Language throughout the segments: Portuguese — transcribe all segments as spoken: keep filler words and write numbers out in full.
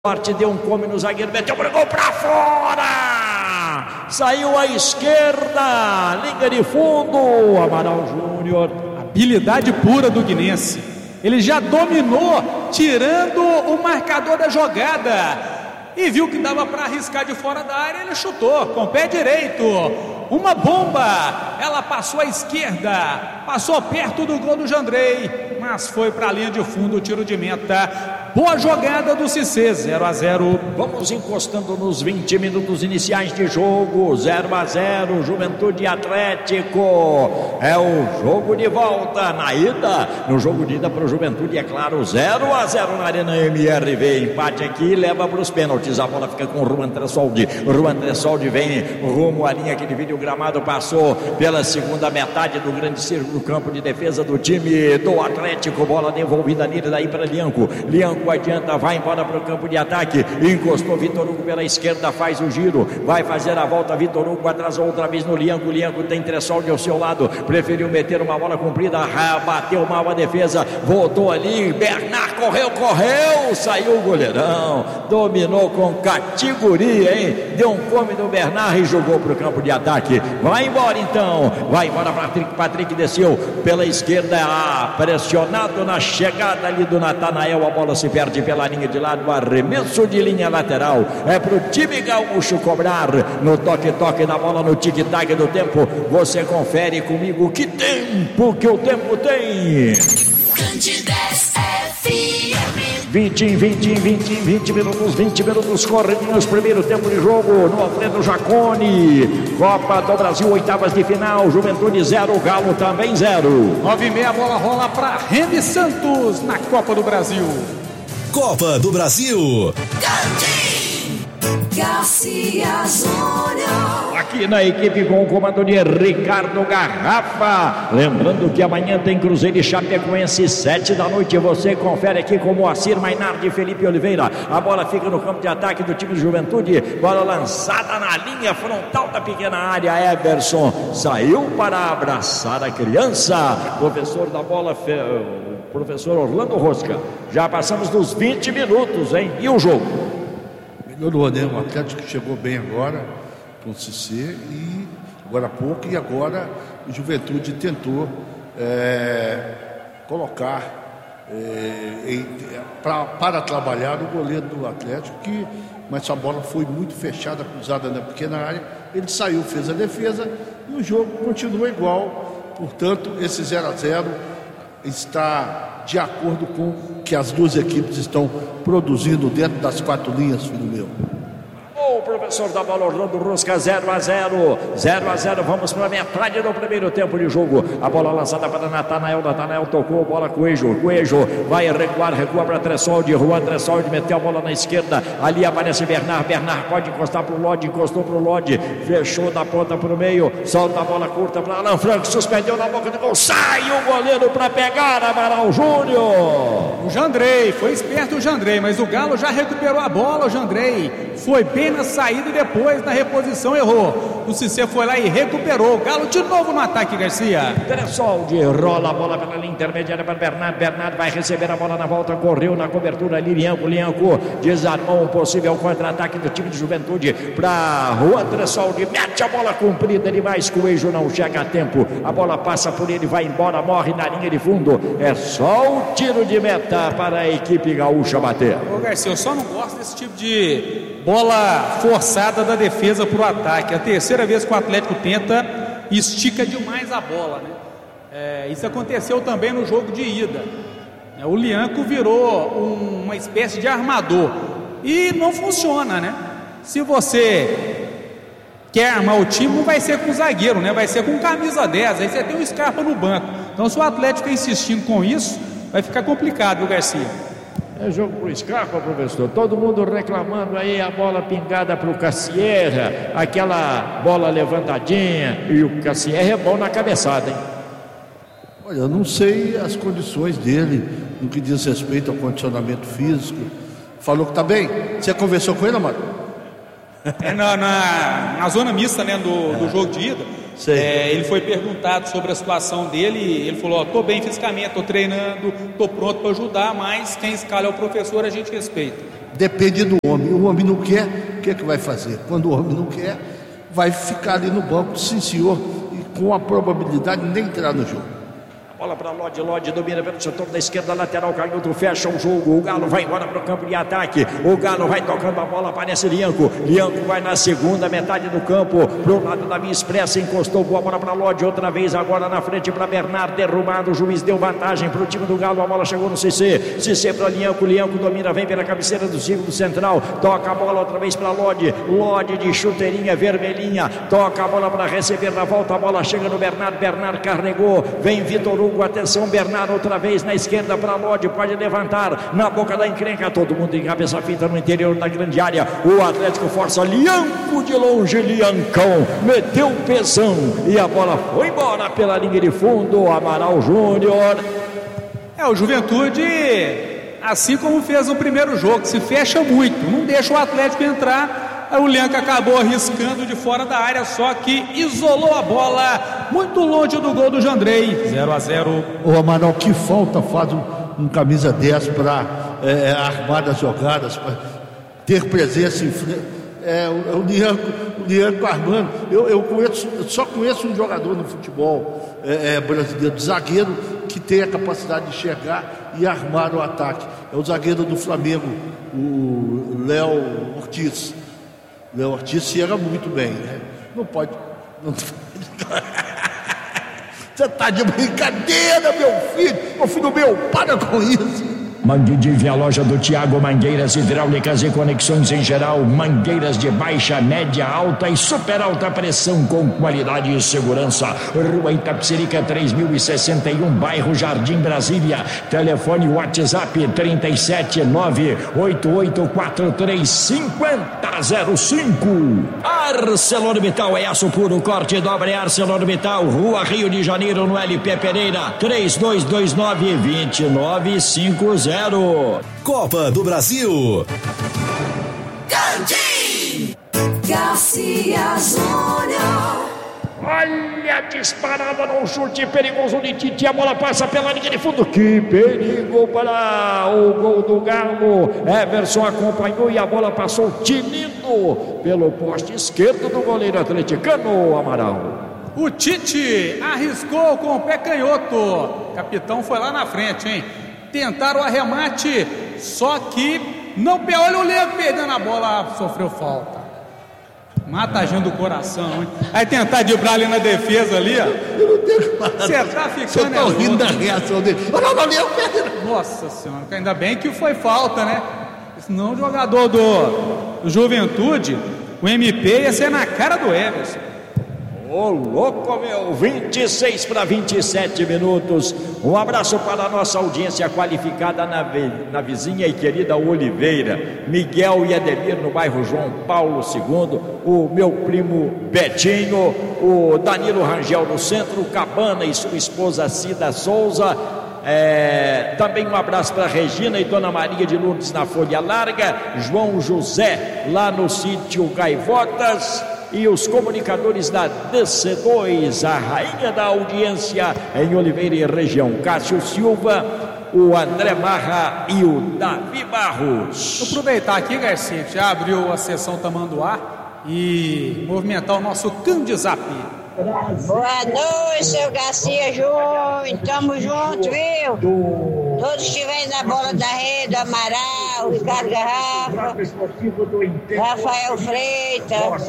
Parte deu um come no zagueiro, meteu para gol para fora, saiu à esquerda, linha de fundo, Amaral Júnior. Habilidade pura do guinense, ele já dominou, tirando o marcador da jogada, e viu que dava para arriscar de fora da área, ele chutou com o pé direito, uma bomba, ela passou à esquerda, passou perto do gol do Jandrei, mas foi para a linha de fundo, o tiro de meta. Boa jogada do Cissé, zero a zero. Vamos encostando nos vinte minutos iniciais de jogo, zero a zero, Juventude Atlético. É o jogo de volta na ida, no jogo de ida para o Juventude, é claro, zero a zero na Arena M R V. Empate aqui, leva para os pênaltis, a bola fica com o Juan Tressoldi. Juan Tressoldi vem rumo à linha que divide o gramado, passou pela segunda metade do grande círculo do campo de defesa do time do Atlético. Bola devolvida nele, daí para Lianco. Lianco adianta, vai embora para o campo de ataque, encostou Vitor Hugo pela esquerda, faz o giro, vai fazer a volta, Vitor Hugo atrasou outra vez no Lianco, Lianco tem Tressoldi ao seu lado, preferiu meter uma bola comprida, bateu mal a defesa, voltou ali, Bernard correu, correu, saiu o goleirão, dominou com categoria, hein? Deu um come do Bernard e jogou para o campo de ataque, vai embora então, vai embora Patrick, Patrick desceu pela esquerda, ah, pressionado na chegada ali do Natanael, a bola se perde pela linha de lado, arremesso de linha lateral, é pro time gaúcho cobrar, no toque-toque da bola, no tic-tac do tempo, você confere comigo que tempo que o tempo tem. vinte em vinte em vinte em vinte minutos, vinte minutos corridinhos, primeiro tempo de jogo no Alfredo Jaconi, Copa do Brasil, oitavas de final, Juventude zero, Galo também zero. Nove e meia, a bola rola para Remy Santos na Copa do Brasil. Copa do Brasil. Garcia Júnior. Aqui na equipe com o comando de Ricardo Garrafa. Lembrando que amanhã tem Cruzeiro e Chapecoense, sete da noite. Você confere aqui com Moacir Mainardi e Felipe Oliveira. A bola fica no campo de ataque do time de Juventude. Bola lançada na linha frontal da pequena área. Everson saiu para abraçar a criança. Professor da bola, o professor Orlando Rosca. Já passamos dos vinte minutos, hein? E o jogo? Melhorou, né? O Atlético chegou bem agora com o Cissé e agora há pouco, e agora o Juventude tentou é, colocar é, em, pra, para trabalhar o goleiro do Atlético, que, mas a bola foi muito fechada, cruzada na pequena área, ele saiu, fez a defesa e o jogo continua igual. Portanto, esse zero a zero está de acordo com o que as duas equipes estão produzindo dentro das quatro linhas, filho meu. O professor da bola, Orlando Rosca, zero a zero, zero a zero, vamos para a metade do primeiro tempo de jogo, a bola lançada para Natanael, Natanael tocou, bola Coelho, Coelho vai recuar, recua para Tressoldi, Juan Tressoldi meteu a bola na esquerda, ali aparece Bernard, Bernard pode encostar para o Lodi, encostou para o Lodi, fechou da ponta para o meio, solta a bola curta para Alan Franco, suspendeu na boca do gol, sai o goleiro para pegar, Amaral Júnior. O Jandrei, foi esperto o Jandrei, mas o Galo já recuperou a bola, o Jandrei foi bem na saída e depois na reposição errou. O Cissé foi lá e recuperou. O Galo de novo no ataque, Garcia. Tressoldi rola a bola pela linha intermediária para Bernardo. Bernardo vai receber a bola na volta, correu na cobertura ali. Lianco, Lianco desarmou um possível contra-ataque do time de Juventude para Juan Tressoldi. Mete a bola comprida, ele vai, Coelho não chega a tempo. A bola passa por ele, vai embora, morre na linha de fundo. É só o tiro de meta para a equipe gaúcha bater. Ô Garcia, eu só não gosto desse tipo de bola forçada da defesa para o ataque. A terceira vez que o Atlético tenta, estica demais a bola, né? É, isso aconteceu também no jogo de ida. É, o Lianco virou um, uma espécie de armador e não funciona, né? Se você quer armar o time, não vai ser com o zagueiro, né? Vai ser com camisa dez, aí você tem o Scarpa no banco. Então, se o Atlético insistindo com isso, vai ficar complicado, viu, Garcia? É jogo pro Scarpa, professor. Todo mundo reclamando aí, a bola pingada pro Cassierra, aquela bola levantadinha, e o Cassierra é bom na cabeçada, hein? Olha, eu não sei as condições dele no que diz respeito ao condicionamento físico. Falou que tá bem? Você conversou com ele, Amado? É na, na, na zona mista, né, do, do jogo de ida. É, ele foi perguntado sobre a situação dele e ele falou, ó, tô bem fisicamente, tô treinando, tô pronto para ajudar, mas quem escala é o professor, a gente respeita. Depende do homem. O homem não quer, o que é que vai fazer? Quando o homem não quer, vai ficar ali no banco, sim senhor, e com a probabilidade de nem entrar no jogo. Bola para Lodi, Lodi domina pelo setor da esquerda, lateral, Canhoto fecha o jogo, o Galo vai embora para o campo de ataque, o Galo vai tocando a bola, aparece Lianco, Lianco vai na segunda metade do campo, pro lado da Via Expressa, encostou, boa bola para Lodi, outra vez agora na frente para Bernardo, derrubado, o juiz deu vantagem para o time do Galo, a bola chegou no C C, C C para Lianco, Lianco domina, vem pela cabeceira do círculo central, toca a bola outra vez para Lodi, Lodi de chuteirinha vermelhinha, toca a bola para receber na volta, a bola chega no Bernardo, Bernardo carregou, vem Vitor Hugo, atenção, Bernardo outra vez na esquerda para Lodi, pode levantar na boca da encrenca, todo mundo em cabeça fita no interior da grande área, o Atlético força, Lianco de longe, Liancão meteu o pesão e a bola foi embora pela linha de fundo, Amaral Júnior. É, o Juventude, assim como fez no primeiro jogo, se fecha muito, não deixa o Atlético entrar. O Lianco acabou arriscando de fora da área, só que isolou a bola muito longe do gol do Jandrei. zero a zero. O Amaral, que falta faz um, um camisa dez para é, armar as jogadas, para ter presença em frente. É, o, o, Lianco, o Lianco armando. Eu, eu, conheço, eu só conheço um jogador no futebol é, é, brasileiro, zagueiro, que tem a capacidade de chegar e armar o ataque. É o zagueiro do Flamengo, o Léo Ortiz. Léo Ortiz chega muito bem, né? Não pode. Não... Você tá de brincadeira, meu filho! Meu filho meu, para com isso! Manguindive, a loja do Tiago, mangueiras hidráulicas e conexões em geral, mangueiras de baixa, média, alta e super alta pressão com qualidade e segurança. Rua Itapecerica três mil e sessenta e um, bairro Jardim Brasília. Telefone WhatsApp trinta e sete nove oito oito quatro três cinco zero cinco. ArcelorMittal é aço puro, corte e dobra é ArcelorMittal, Rua Rio de Janeiro, no L P Pereira, três dois dois nove dois nove cinco zero. Copa do Brasil. Candim! Garcia Júnior. Olha, disparada no chute perigoso de Tite, a bola passa pela linha de fundo, que perigo para o gol do Galo. Everson acompanhou e a bola passou tinindo pelo poste esquerdo do goleiro atleticano, Amaral. O Tite arriscou com o pé canhoto, o capitão foi lá na frente, hein? Tentaram o arremate, só que não, olha o Leandro perdendo a bola, sofreu falta. Mata a gente do coração, hein? Aí tentar driblar ali na defesa ali, ó. Eu não tenho nada. Você tá ficando. Você tá rindo da reação dele. Não, não, não, Nossa senhora, ainda bem que foi falta, né? Senão o jogador do, do Juventude, o M P ia ser na cara do Everson. Ô, louco, meu, vinte e seis para vinte e sete minutos. Um abraço para a nossa audiência qualificada na, na vizinha e querida Oliveira, Miguel e Ademir no bairro João Paulo segundo, o meu primo Betinho, o Danilo Rangel no centro, Cabana e sua esposa Cida Souza. É, também um abraço para Regina e Dona Maria de Lourdes na Folha Larga, João José lá no sítio Gaivotas. E os comunicadores da D C dois, a rainha da audiência em Oliveira e região, Cássio Silva, o André Marra e o Davi Barros. Vou aproveitar aqui, Garcia, que já abriu a sessão Tamanduá e movimentar o nosso Candizap. Boa noite, seu Garcia Júnior, tamo junto, viu? Todos estiverem na bola da rede, Amaral, Ricardo Garrafa, Rafael Freitas,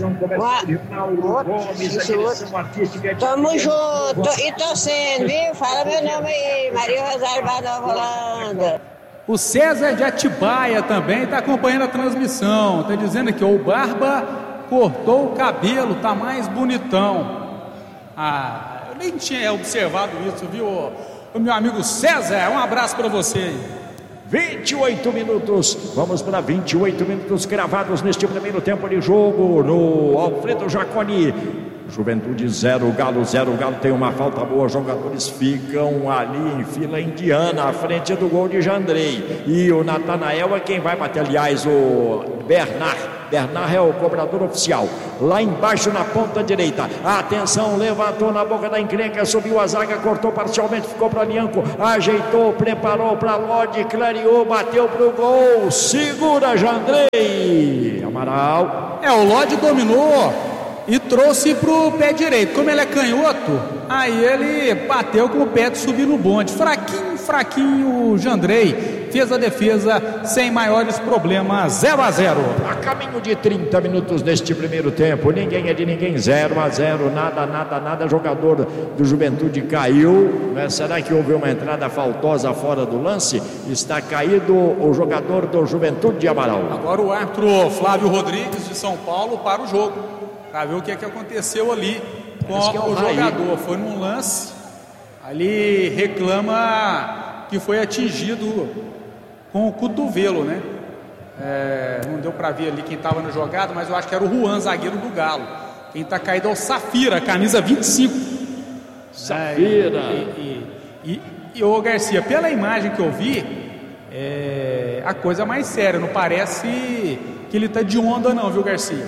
tamo junto e torcendo, viu? Fala meu nome aí, Maria Rosário Nova Holanda. O César de Atibaia também está acompanhando a transmissão, está dizendo que o Barba cortou o cabelo, tá mais bonitão. Ah, eu nem tinha observado isso, viu? O meu amigo César, um abraço para você. vinte e oito minutos, vamos para vinte e oito minutos gravados neste primeiro tempo de jogo no Alfredo Jaconi. Juventude zero, Galo zero. O Galo tem uma falta boa, os jogadores ficam ali em fila indiana à frente do gol de Jandrei. E o Natanael é quem vai bater, aliás, o Bernard Bernard é o cobrador oficial. Lá embaixo na ponta direita. Atenção, levantou na boca da encrenca, subiu a zaga, cortou parcialmente, ficou para Lianco, ajeitou, preparou para Lodi, clareou, bateu pro gol. Segura, Jandrei. Amaral. É, o Lodi dominou e trouxe pro pé direito. Como ele é canhoto, aí ele bateu com o pé de subir no bonde. Fraquinho, fraquinho o Jandrei. Fez a defesa sem maiores problemas. Zero a zero. A caminho de trinta minutos neste primeiro tempo. Ninguém é de ninguém. Zero a zero. Nada, nada, nada. Jogador do Juventude caiu, né? Será que houve uma entrada faltosa fora do lance? Está caído o jogador do Juventude de Amaral. Agora o árbitro Flávio Rodrigues de São Paulo para o jogo, para ver o que, é que aconteceu ali com é o jogador. Foi num lance, ali reclama que foi atingido com o cotovelo, né? É, não deu para ver ali quem estava na jogada, mas eu acho que era o Juan, zagueiro do Galo. Quem está caído é o Safira, camisa vinte e cinco. Safira. É, e, e, e, e o Garcia, pela imagem que eu vi, é a coisa mais séria. Não parece que ele está de onda não, viu, Garcia?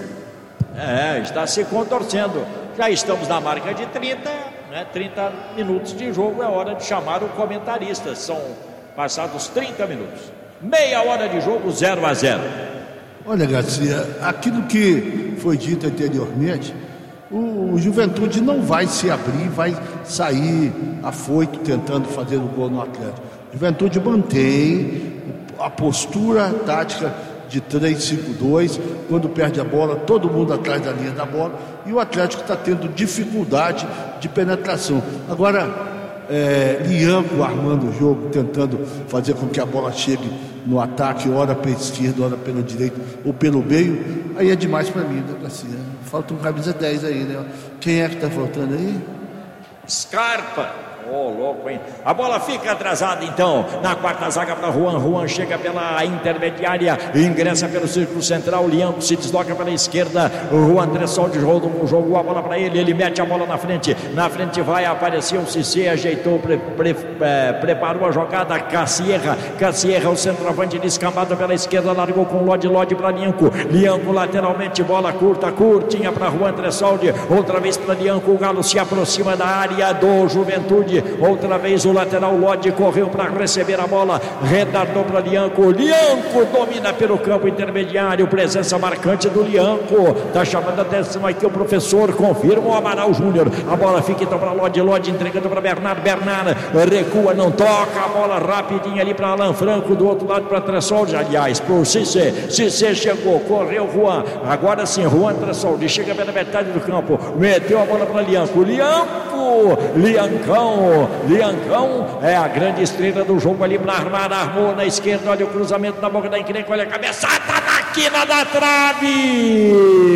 É, está se contorcendo. Já estamos na marca de trinta, né? trinta minutos de jogo, é hora de chamar o comentarista. São passados trinta minutos. Meia hora de jogo, zero a zero. Olha, Garcia, aquilo que foi dito anteriormente, o Juventude não vai se abrir, vai sair afoito tentando fazer o gol no Atlético. Juventude mantém a postura tática de três cinco dois, quando perde a bola, todo mundo atrás da linha da bola, e o Atlético está tendo dificuldade de penetração. Agora, é, Lianco armando o jogo, tentando fazer com que a bola chegue no ataque, ora pela esquerda, ora pela direita, ou pelo meio, aí é demais para mim, né, Garcia? Falta um camisa dez aí, né? Quem é que está faltando aí? Scarpa. Ô, oh, louco, hein? A bola fica atrasada, então, na quarta zaga para Juan. Juan chega pela intermediária, ingressa pelo círculo central. Lianco se desloca pela esquerda. O Juan Tressoldi jogou a bola para ele. Ele mete a bola na frente. Na frente vai, apareceu o Cissé, ajeitou, pre, pre, é, preparou a jogada. Cassierra, Cassierra, o centroavante descambado pela esquerda, largou com Lodi, Lodi para Lianco. Lianco lateralmente, bola curta, curtinha para Juan Tressoldi. Outra vez para Lianco. O Galo se aproxima da área do Juventude. Outra vez o lateral Lodi correu para receber a bola, retardou para Lianco. Lianco domina pelo campo intermediário, presença marcante do Lianco. Está chamando a atenção aqui o professor, confirma o Amaral Júnior. A bola fica então para Lodi, Lodi entregando para Bernardo. Bernardo recua, não toca, a bola rapidinha ali para Alan Franco, do outro lado para Tressoldi, aliás, para o Cissé. Cissé chegou, correu Juan, agora sim, Juan Tressoldi chega pela metade do campo, meteu a bola para Lianco. Lianco, Liancão. Liancão é a grande estrela do jogo ali para armar, armou na esquerda, olha o cruzamento na boca da encrenca, olha a cabeçada na quina da trave,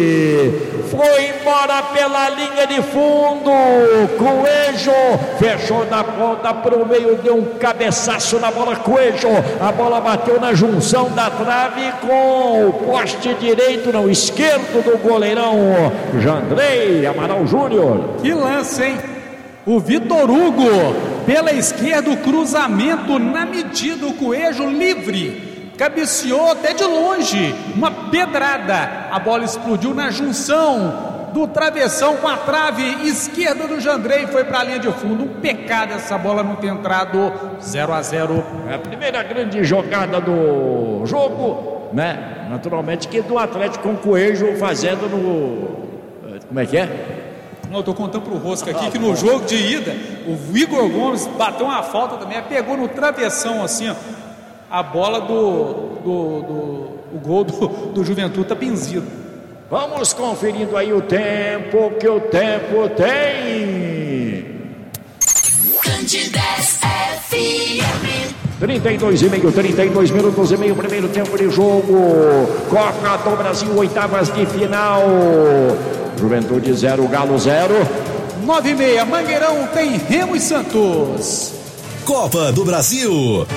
foi embora pela linha de fundo. Coelho fechou da ponta para o meio, deu um cabeçaço na bola. Coelho, a bola bateu na junção da trave com o poste direito, não, esquerdo do goleirão Jandrei Amaral Júnior. Que lance, hein? O Vitor Hugo, pela esquerda, o cruzamento na medida, o Coelho livre, cabeceou até de longe, uma pedrada, a bola explodiu na junção do travessão com a trave esquerda do Jandrei, foi para a linha de fundo. Um pecado essa bola não ter entrado. Zero a zero. É a primeira grande jogada do jogo, né? Naturalmente que do Atlético, com o Coelho fazendo no... Como é que é? Não, eu tô contando pro Rosca aqui que no jogo de ida, o Igor Gomes bateu uma falta também, pegou no travessão assim, ó, a bola do, do, do o gol do, do Juventude tá benzido. Vamos conferindo aí o tempo, que o tempo tem. Candidez F M. trinta e dois e meio, trinta e dois minutos e meio, primeiro tempo de jogo. Copa do Brasil, oitavas de final. Juventude zero, Galo zero. Nove e meia, Mangueirão tem Remo e Santos. Copa do Brasil.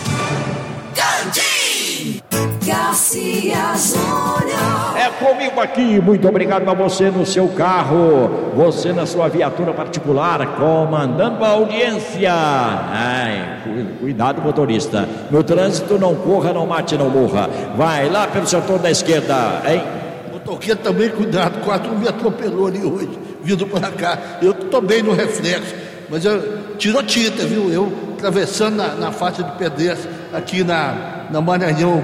Gandim! Garcia Júnior. É comigo aqui, muito obrigado a você no seu carro, você na sua viatura particular, comandando a audiência. Ai, cuidado, motorista. No trânsito, não corra, não mate, não morra. Vai lá pelo setor da esquerda, hein? Toqueiro também, cuidado, quase me atropelou ali hoje, vindo para cá. Eu estou bem no reflexo, mas eu, tirou tinta, viu? Eu atravessando na, na faixa de pedestre aqui na, na Maranhão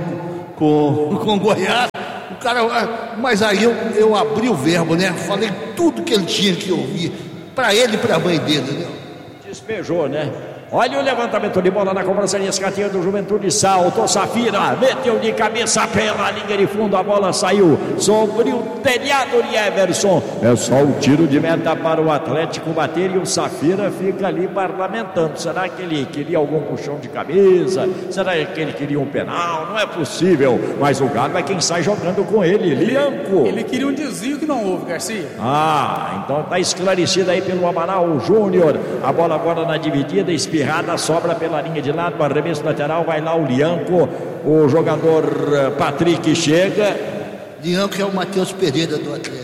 com, com Goiás. O cara, mas aí eu, eu abri o verbo, né? Falei tudo que ele tinha que ouvir, para ele e para a mãe dele, né? Despejou, né? Olha o levantamento de bola na cobrança de escanteio do Juventude. Saltou Safira, meteu de cabeça pela linha de fundo, a bola saiu sobre o telhado de Everson. É só o tiro de meta para o Atlético bater e o Safira fica ali parlamentando. Será que ele queria algum puxão de camisa? Será que ele queria um penal? Não é possível, mas o Galo é quem sai jogando com ele, Lianco. Ele queria um desvio que não houve, Garcia. Ah, então tá esclarecido aí pelo Amaral Júnior. A bola agora na dividida, espirrada, sobra pela linha de lado, arremesso lateral, vai lá o Lianco, o jogador Patrick chega. Lianco é o Matheus Pereira do Atlético.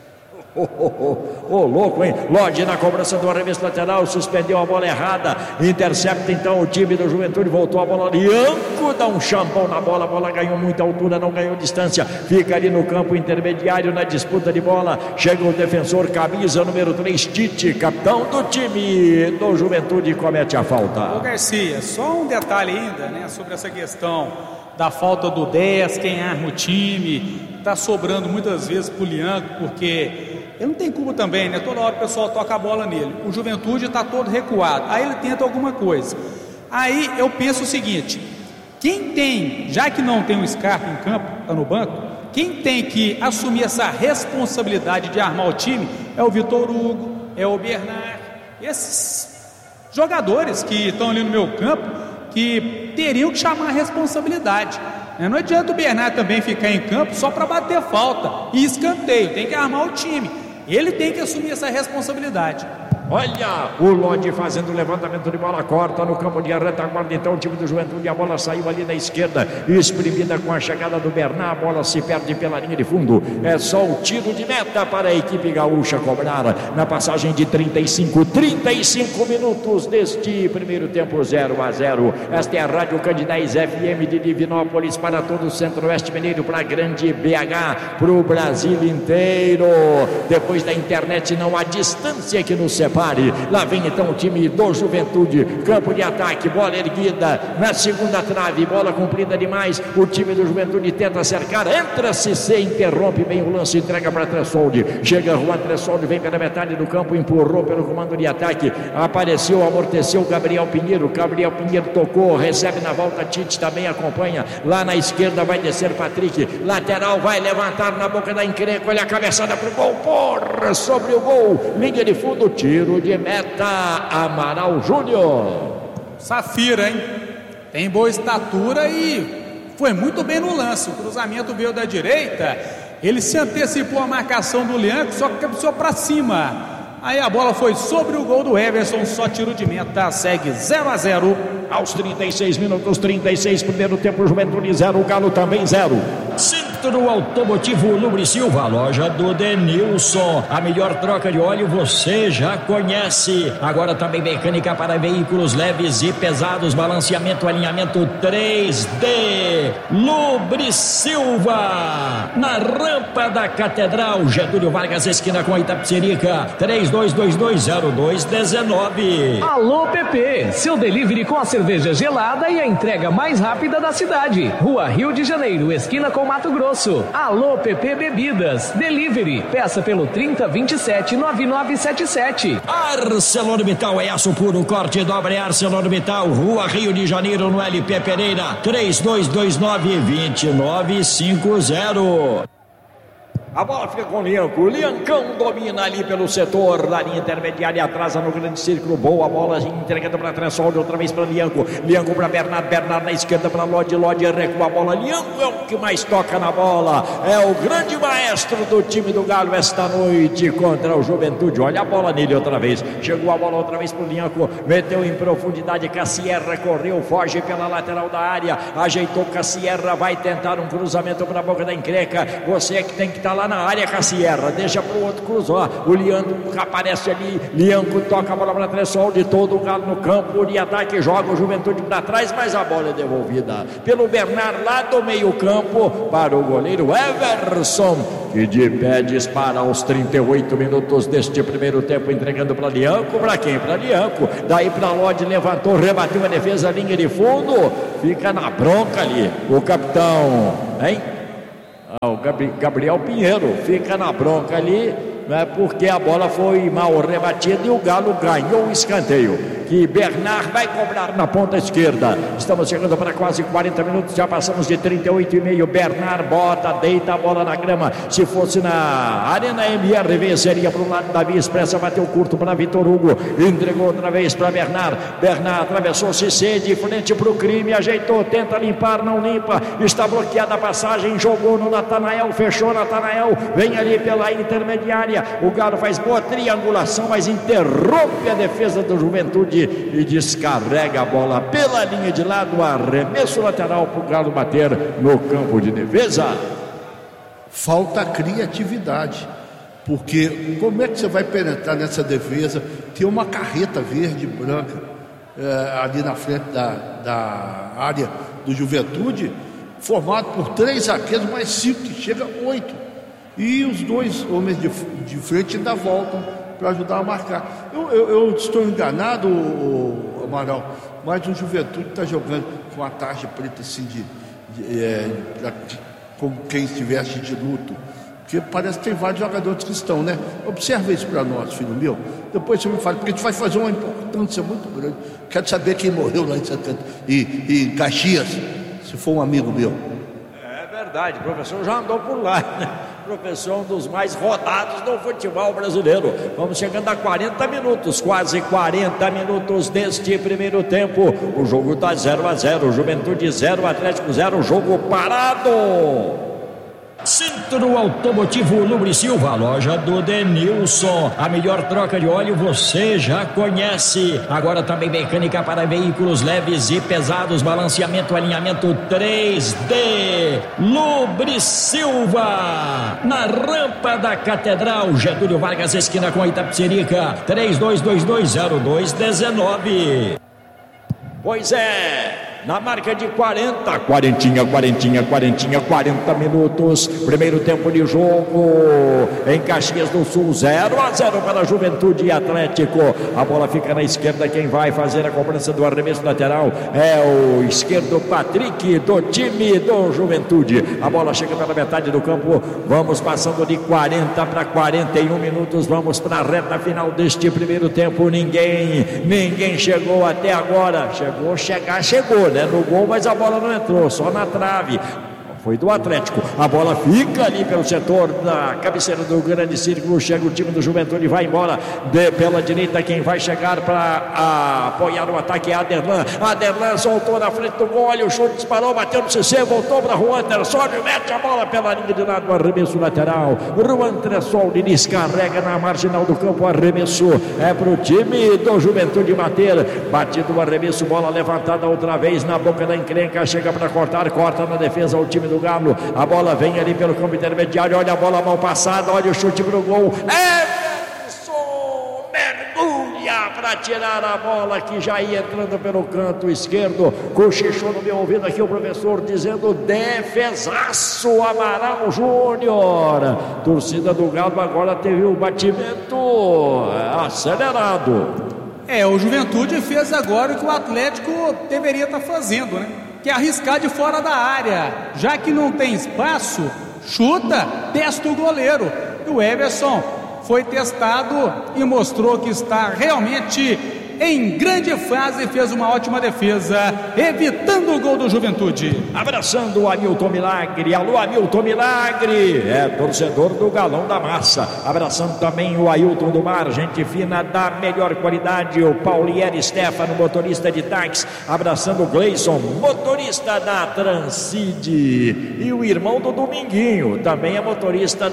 Ô, oh, oh, oh, oh, louco, hein? Lodge na cobrança do arremesso lateral, suspendeu a bola errada, intercepta então o time do Juventude, voltou a bola, Lianco dá um champão na bola, a bola ganhou muita altura, não ganhou distância, fica ali no campo intermediário na disputa de bola, chega o defensor, camisa número três, Tite, capitão do time do Juventude, comete a falta. Ô Garcia, só um detalhe ainda, né, sobre essa questão da falta do dez, quem arma o time, tá sobrando muitas vezes pro Lianco, porque ele não tem culpa também, né? Toda hora o pessoal toca a bola nele. O Juventude está todo recuado. Aí ele tenta alguma coisa. Aí eu penso o seguinte: quem tem, já que não tem um Scarpa em campo, está no banco, quem tem que assumir essa responsabilidade de armar o time é o Vitor Hugo, é o Bernard, esses jogadores que estão ali no meu campo, que teriam que chamar a responsabilidade. Não adianta o Bernard também ficar em campo só para bater falta e escanteio, tem que armar o time. Ele tem que assumir essa responsabilidade. Olha o Lodge fazendo o levantamento de bola, corta no campo de retaguarda, então o time do Juventude, a bola saiu ali na esquerda, exprimida com a chegada do Bernard, a bola se perde pela linha de fundo, é só o tiro de meta para a equipe gaúcha cobrar, na passagem de trinta e cinco, trinta e cinco minutos deste primeiro tempo, zero a zero, esta é a Rádio Candidez F M de Divinópolis para todo o centro-oeste mineiro, para a grande B H, para o Brasil inteiro, depois da internet não há distância que nos separa. Lá vem então o time do Juventude, campo de ataque, bola erguida na segunda trave, bola comprida demais, o time do Juventude tenta cercar, entra Cissé, interrompe bem o lance, entrega para Tressoldi, chega Juan Tressoldi, vem pela metade do campo, empurrou pelo comando de ataque, apareceu, amorteceu Gabriel Pinheiro, Gabriel Pinheiro tocou, recebe na volta, Tite também acompanha, lá na esquerda vai descer Patrick, lateral vai levantar na boca da encrenca, olha a cabeçada pro gol, porra, sobre o gol, linha de fundo, tiro de meta, Amaral Júnior. Safira, hein? Tem boa estatura e foi muito bem no lance. O cruzamento veio da direita, ele se antecipou a marcação do Lianco, só que cabeceou para cima. Aí a bola foi sobre o gol do Everson, só tiro de meta, segue zero a zero. Aos trinta e seis minutos, trinta e seis, primeiro tempo, Juventude zero, o Galo também zero. Centro Automotivo Lubrisilva, loja do Denilson. A melhor troca de óleo você já conhece. Agora também mecânica para veículos leves e pesados, balanceamento, alinhamento três D. Lubrisilva, na rampa da Catedral, Getúlio Vargas, esquina com a Itapecerica, três dois dois dois zero dois um nove. Alô P P, seu delivery com a cerveja gelada e a entrega mais rápida da cidade. Rua Rio de Janeiro, esquina com Mato Grosso. Alô P P Bebidas, delivery, peça pelo trinta, vinte e sete, noventa e nove setenta e sete. ArcelorMittal é aço puro, corte dobra, é ArcelorMittal, Rua Rio de Janeiro, no L P Pereira, três dois dois nove, dois nove cinco zero. A bola fica com o Lianco, o Liancão domina ali pelo setor da linha intermediária, atrasa no grande círculo, boa bola entregando para Tressoldi, outra vez para Lianco, Lianco para Bernardo, Bernardo na esquerda para Lodge, Lodge recua a bola, Lianco é o que mais toca na bola, é o grande maestro do time do Galo esta noite contra o Juventude, olha a bola nele outra vez, chegou a bola outra vez para o Lianco, meteu em profundidade, Cassierra correu, foge pela lateral da área, ajeitou Cassierra, vai tentar um cruzamento para a boca da encrenca, você é que tem que estar lá lá na área, Cassierra, deixa pro outro, cruzou, o Lianco aparece ali, Lianco toca a bola para trás, de todo o Galo no campo de ataque, joga o Juventude para trás, mas a bola é devolvida pelo Bernard lá do meio campo para o goleiro Everson, que de pé dispara aos trinta e oito minutos deste primeiro tempo, entregando para Lianco, para quem? Para Lianco, daí para Lodi, levantou, rebateu a defesa, linha de fundo, fica na bronca ali, o capitão, hein? Ah, o Gabriel Pinheiro fica na bronca ali, né, porque a bola foi mal rebatida e o Galo ganhou o escanteio, que Bernard vai cobrar na ponta esquerda. Estamos chegando para quase quarenta minutos, já passamos de trinta e oito e meio. Bernard bota, deita a bola na grama. Se fosse na Arena M R V, seria para o lado da Via Expressa, bateu curto para Vitor Hugo, entregou outra vez para Bernard. Bernard atravessou Cissé de frente para o crime, ajeitou, tenta limpar, não limpa, está bloqueada a passagem, jogou no Natanael, fechou Natanael, vem ali pela intermediária. O Galo faz boa triangulação, mas interrompe a defesa do Juventude e descarrega a bola pela linha de lado, arremesso lateral para o Galo bater no campo de defesa. Falta criatividade, porque como é que você vai penetrar nessa defesa? Tem uma carreta verde e branca é, ali na frente da, da área do Juventude, formado por três zagueiros, mais cinco, que chega a oito, e os dois homens de, de frente ainda voltam para ajudar a marcar. Eu, eu, eu estou enganado, o, o Amaral, mas o Juventude está jogando com a tarja preta assim de, de, é, de como quem estivesse de luto, porque parece que tem vários jogadores que estão, né? Observa isso para nós, filho meu, depois você me fala, porque a gente vai fazer uma importância muito grande. Quero saber quem morreu lá em Santa e, e Caxias, se for um amigo meu. É verdade, o professor já andou por lá, né? Professor, um dos mais rodados do futebol brasileiro. Vamos chegando a quarenta minutos, quase quarenta minutos deste primeiro tempo. O jogo está zero a zero, Juventude zero, Atlético zero, jogo parado. Centro Automotivo Lubrisilva, loja do Denilson. A melhor troca de óleo você já conhece. Agora também mecânica para veículos leves e pesados, balanceamento, alinhamento três D. Lubrisilva, na rampa da Catedral, Getúlio Vargas, esquina com Itapecerica, três dois dois dois zero dois um nove. Pois é, na marca de quarenta, quarentinha, quarentinha, quarentinha, quarenta minutos, primeiro tempo de jogo em Caxias do Sul, zero a zero para a Juventude e Atlético. A bola fica na esquerda, quem vai fazer a cobrança do arremesso lateral é o esquerdo Patrick, do time do Juventude. A bola chega pela metade do campo, vamos passando de quarenta para quarenta e um minutos, vamos para a reta final deste primeiro tempo. Ninguém, ninguém chegou até agora, chegou, chegar, chegou, né, no gol, mas a bola não entrou, só na trave. Foi do Atlético, a bola fica ali pelo setor da cabeceira do grande círculo, chega o time do Juventude, vai embora de, pela direita, quem vai chegar para apoiar o ataque é Aderlan. Aderlan soltou na frente do gol, o chute disparou, bateu no C C, voltou para Juan Tressol, mete a bola pela linha de lado, arremesso lateral, Juan Tressol descarrega na marginal do campo, arremesso é para o time do Juventude bater, batido o arremesso, bola levantada outra vez na boca da encrenca, chega para cortar, corta na defesa o time do Galo, a bola vem ali pelo campo intermediário, olha a bola mal passada, olha o chute pro gol, Everson mergulha para tirar a bola que já ia entrando pelo canto esquerdo, cochichou no meu ouvido aqui o professor dizendo defesaço Amaral Júnior. Torcida do Galo agora teve um batimento acelerado. É, o Juventude fez agora o que o Atlético deveria estar fazendo, né? Que é arriscar de fora da área, já que não tem espaço, chuta, testa o goleiro. E o Everson foi testado e mostrou que está realmente em grande fase, fez uma ótima defesa, evitando o gol do Juventude. Abraçando o Hamilton Milagre, alô Hamilton Milagre, é torcedor do Galão da Massa. Abraçando também o Ailton do Mar, gente fina da melhor qualidade, o Paulieri Stefano, motorista de táxi. Abraçando o Gleison, motorista da Transcid. E o irmão do Dominguinho, também é motorista da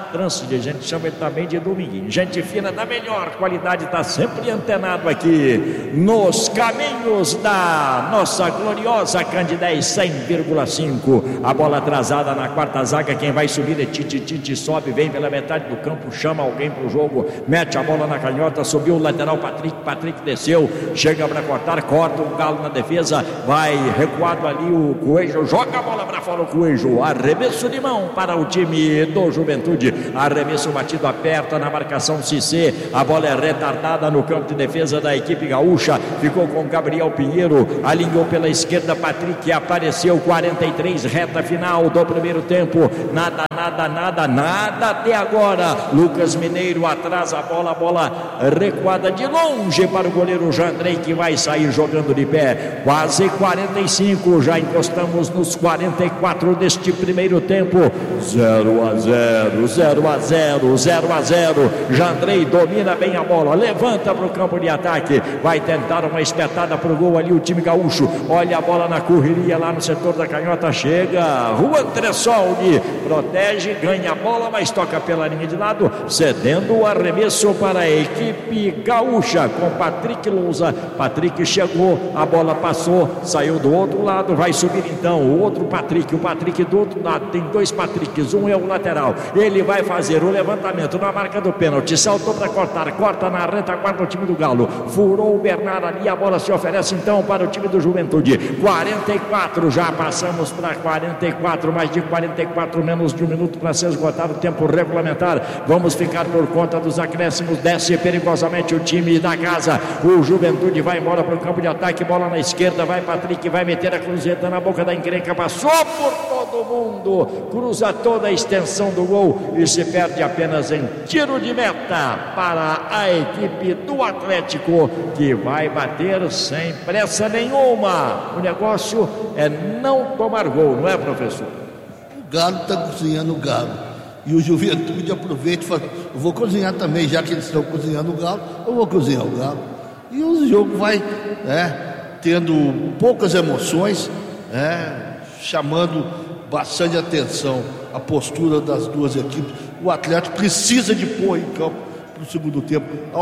Trânsito, a gente chama ele também de Dominguinho. Gente fina da melhor qualidade, está sempre antenado aqui nos caminhos da nossa gloriosa Candidez cem vírgula cinco. A bola atrasada na quarta zaga, quem vai subir é Tite, Tite sobe, vem pela metade do campo, chama alguém pro jogo, mete a bola na canhota, subiu o lateral Patrick, Patrick desceu, chega para cortar, corta o Galo na defesa, vai recuado ali o Coelho, joga a bola para fora o Coelho, arremesso de mão para o time do Juventude, arremesso batido, aperta na marcação Cissé, a bola é retardada no campo de defesa da equipe gaúcha, ficou com Gabriel Pinheiro, alinhou pela esquerda, Patrick apareceu, quarenta e três, reta final do primeiro tempo, nada, nada, nada, nada até agora, Lucas Mineiro atrasa a bola, a bola recuada de longe para o goleiro Jandrei, que vai sair jogando de pé, quase quarenta e cinco, já encostamos nos quarenta e quatro deste primeiro tempo, zero a zero, zero a zero, zero a zero, Jandrei domina bem a bola, levanta para o campo de ataque, vai tentar uma espetada para o gol ali o time gaúcho, olha a bola na correria lá no setor da canhota, chega, Juan Tressoldi, protege, ganha a bola, mas toca pela linha de lado, cedendo o arremesso para a equipe gaúcha, com Patrick Lousa, Patrick chegou, a bola passou, saiu do outro lado, vai subir então o outro Patrick, o Patrick do outro lado, tem dois Patricks, um é o lateral, ele vai fazer o levantamento na marca do pênalti, saltou para cortar, corta na retaguarda o time do Galo, furou o Bernard ali, a bola se oferece então para o time do Juventude, quarenta e quatro, já passamos para quarenta e quatro, mais de quarenta e quatro, menos de um minuto para se esgotar o tempo regulamentar, vamos ficar por conta dos acréscimos, desce perigosamente o time da casa, o Juventude vai embora para o campo de ataque, bola na esquerda, vai Patrick, vai meter a cruzeta na boca da encrenca, passou por todo mundo, cruza toda a extensão do gol e se perde apenas em tiro de meta para a equipe do Atlético, que vai bater sem pressa nenhuma. O negócio é não tomar gol, não é, professor? O Galo está cozinhando o Galo e o Juventude aproveita e fala, eu vou cozinhar também, já que eles estão cozinhando o Galo, eu vou cozinhar o Galo, e o jogo vai é, tendo poucas emoções, é, chamando bastante atenção a postura das duas equipes. O Atlético precisa de pôr em campo para o segundo tempo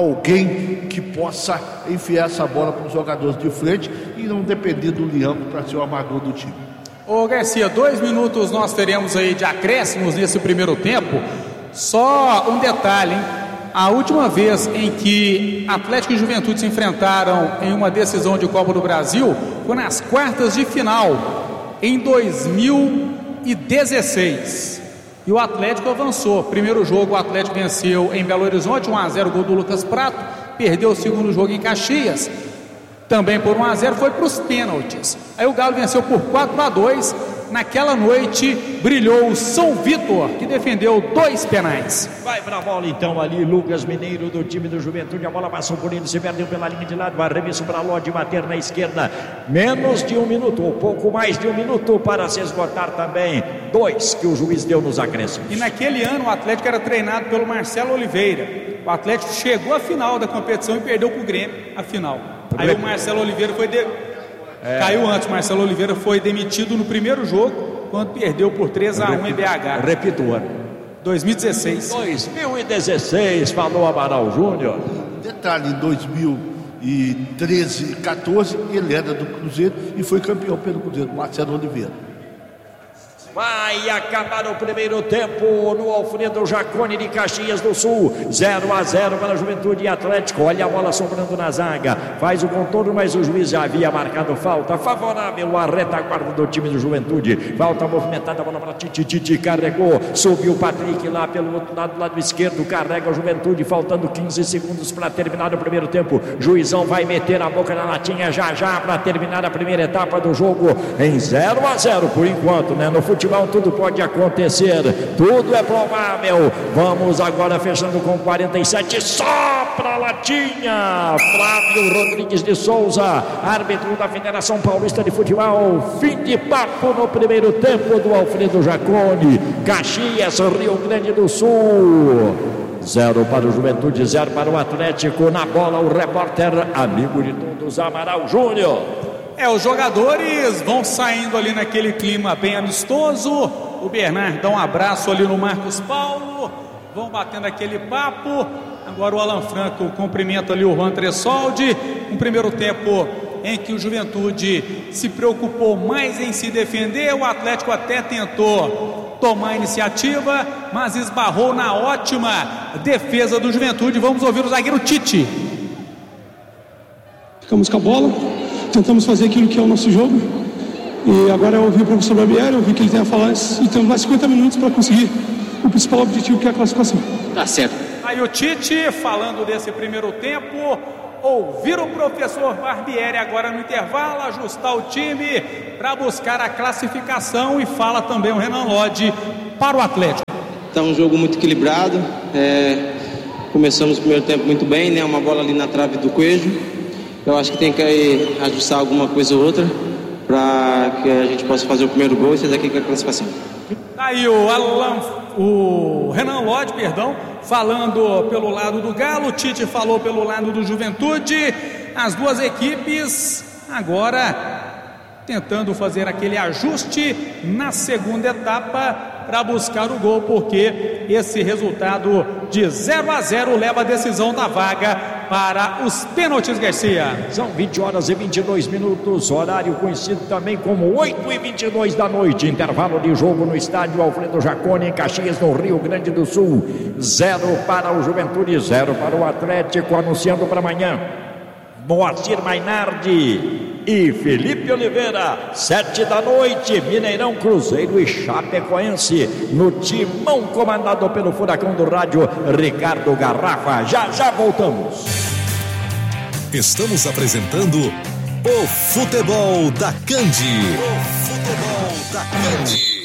alguém que possa enfiar essa bola para os jogadores de frente e não depender do Leão para ser o amador do time. Ô Garcia, dois minutos nós teremos aí de acréscimos nesse primeiro tempo. Só um detalhe, hein? A última vez em que Atlético e Juventude se enfrentaram em uma decisão de Copa do Brasil foi nas quartas de final, em dois mil e dezesseis. E o Atlético avançou. Primeiro jogo o Atlético venceu em Belo Horizonte, um a zero, gol do Lucas Prato. Perdeu o segundo jogo em Caxias, também por um a zero, foi para os pênaltis. Aí o Galo venceu por quatro a dois. Naquela noite brilhou o São Vitor, que defendeu dois penais. Vai pra bola então ali, Lucas Mineiro do time do Juventude, a bola passou por ele, se perdeu pela linha de lado, arremesso para Lodi bater na esquerda, menos de um minuto, ou pouco mais de um minuto para se esgotar também, dois que o juiz deu nos acréscimos. E naquele ano o Atlético era treinado pelo Marcelo Oliveira, o Atlético chegou à final da competição e perdeu pro Grêmio a final. Aí o Marcelo Oliveira foi... De... É. Caiu antes, Marcelo Oliveira foi demitido no primeiro jogo, quando perdeu por três a um em B H. Repito o ano. dois mil e dezesseis. dois mil e dezesseis, falou Amaral Júnior. Detalhe, em dois mil e treze, quatorze, ele era do Cruzeiro e foi campeão pelo Cruzeiro, Marcelo Oliveira. Vai acabar o primeiro tempo no Alfredo Jaconi de Caxias do Sul, zero a zero para a Juventude e Atlético. Olha a bola sobrando na zaga, faz o contorno, mas o juiz já havia marcado falta favorável à retaguarda do time do Juventude. Falta movimentada, a bola para Titi, Titi carregou, subiu o Patrick lá pelo outro lado, lado esquerdo, carrega a Juventude, faltando quinze segundos para terminar o primeiro tempo. Juizão vai meter a boca na latinha já já para terminar a primeira etapa do jogo em zero a zero por enquanto, né? No futebol tudo pode acontecer, tudo é provável. Vamos agora fechando com quarenta e sete, só pra latinha, Flávio Rodrigues de Souza, árbitro da Federação Paulista de Futebol. Fim de papo no primeiro tempo do Alfredo Jaconi, Caxias, Rio Grande do Sul. Zero para o Juventude, zero para o Atlético. Na bola o repórter, amigo de todos, Amaral Júnior. É, os jogadores vão saindo ali naquele clima bem amistoso. O Bernard dá um abraço ali no Marcos Paulo. vão batendo aquele papo. Agora o Alan Franco cumprimenta ali o Juan Tressoldi. Um primeiro tempo em que o Juventude se preocupou mais em se defender. O Atlético até tentou tomar a iniciativa, mas esbarrou na ótima defesa do Juventude. Vamos ouvir o zagueiro Tite. Ficamos com a bola, tentamos fazer aquilo que é o nosso jogo. E agora eu ouvi o professor Barbieri, eu ouvi que ele tem a falar, e temos mais cinquenta minutos para conseguir o principal objetivo, que é a classificação. Tá certo. Aí o Tite falando desse primeiro tempo. Ouvir o professor Barbieri agora no intervalo, ajustar o time para buscar a classificação, e fala também o Renan Lodge para o Atlético. Está um jogo muito equilibrado, é, começamos o primeiro tempo muito bem, né? Uma bola ali na trave do Coelho. Eu acho que tem que aí, ajustar alguma coisa ou outra para que a gente possa fazer o primeiro gol e sair daqui com a classificação. Aí o Alan, o Renan Lodge, perdão, falando pelo lado do Galo, o Tite falou pelo lado do Juventude. As duas equipes agora tentando fazer aquele ajuste na segunda etapa para buscar o gol, porque esse resultado de zero a zero leva a decisão da vaga para os pênaltis, Garcia. São vinte horas e vinte e dois minutos, horário conhecido também como oito e vinte e dois da noite. Intervalo de jogo no estádio Alfredo Jaconi, em Caxias, no Rio Grande do Sul. Zero para o Juventude, zero para o Atlético. Anunciando para amanhã Moacir Mainardi e Felipe Oliveira, sete da noite, Mineirão, Cruzeiro e Chapecoense, no timão comandado pelo furacão do rádio Ricardo Garrafa. Já já voltamos. Estamos apresentando o Futebol da Candi. O Futebol da Candi.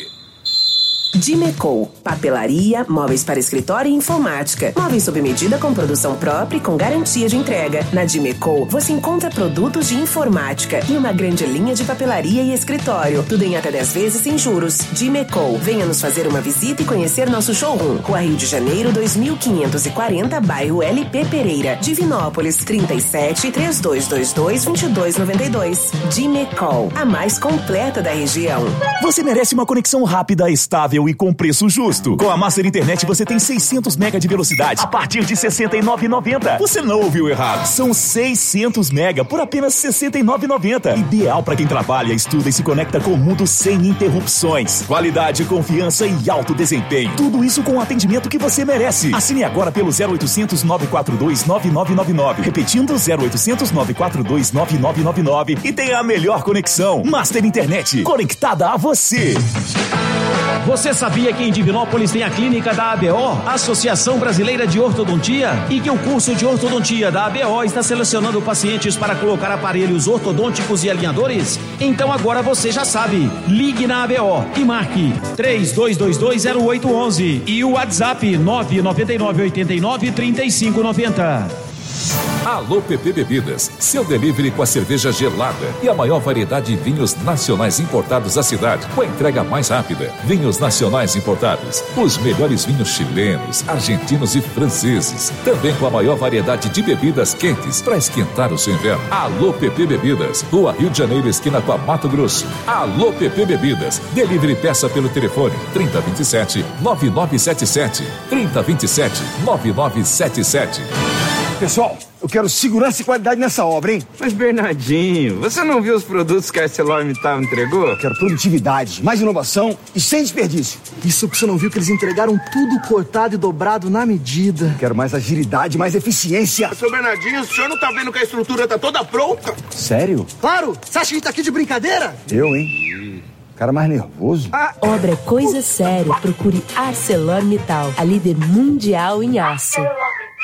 Dimeco, papelaria, móveis para escritório e informática. Móveis sob medida com produção própria e com garantia de entrega. Na Dimeco, você encontra produtos de informática e uma grande linha de papelaria e escritório. Tudo em até dez vezes sem juros. Dimeco, venha nos fazer uma visita e conhecer nosso showroom. Rua Rio de Janeiro, dois mil quinhentos e quarenta, bairro L P Pereira. Divinópolis, trinta e sete, três dois dois dois, vinte e dois noventa e dois. Dimeco, a mais completa da região. Você merece uma conexão rápida, estável e com preço justo. Com a Master Internet você tem seiscentos mega de velocidade a partir de sessenta e nove reais e noventa centavos. Você não ouviu errado. São seiscentos mega por apenas sessenta e nove reais e noventa centavos. Ideal para quem trabalha, estuda e se conecta com o mundo sem interrupções. Qualidade, confiança e alto desempenho. Tudo isso com o atendimento que você merece. Assine agora pelo zero oitocentos, nove quatro dois, nove nove nove nove. Repetindo, zero oitocentos, nove quatro dois, nove nove nove nove. E tenha a melhor conexão. Master Internet, conectada a você. Você sabia que em Divinópolis tem a clínica da A B O, Associação Brasileira de Ortodontia, e que o curso de ortodontia da A B O está selecionando pacientes para colocar aparelhos ortodônticos e alinhadores? Então agora você já sabe. Ligue na A B O e marque três dois dois dois, zero oito um um e o WhatsApp nove nove nove, oito nove, três cinco nove zero. Alô P P Bebidas, seu delivery com a cerveja gelada e a maior variedade de vinhos nacionais importados da cidade, com a entrega mais rápida. Vinhos nacionais importados, os melhores vinhos chilenos, argentinos e franceses, também com a maior variedade de bebidas quentes para esquentar o seu inverno. Alô P P Bebidas, Rua Rio de Janeiro, esquina com a Mato Grosso. Alô P P Bebidas, delivery peça pelo telefone trinta, vinte e sete, nove nove sete sete, trinta, vinte e sete, nove nove sete sete. Pessoal, eu quero segurança e qualidade nessa obra, hein? Mas, Bernardinho, você não viu os produtos que a ArcelorMittal entregou? Eu quero produtividade, mais inovação e sem desperdício. Isso que você não viu, que eles entregaram tudo cortado e dobrado na medida. Eu quero mais agilidade, mais eficiência. Seu Bernardinho, o senhor não tá vendo que a estrutura tá toda pronta? Sério? Claro! Você acha que a gente tá aqui de brincadeira? Eu, hein? Cara mais nervoso. Ah. Obra é coisa séria. Procure ArcelorMittal, a líder mundial em aço.